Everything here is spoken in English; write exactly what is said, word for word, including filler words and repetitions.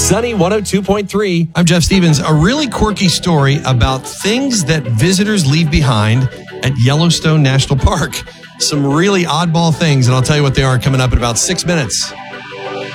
Sunny one oh two point three. I'm Jeff Stevens. A really quirky story about things that visitors leave behind at Yellowstone National Park. Some really oddball things, and I'll tell you what they are coming up in about six minutes.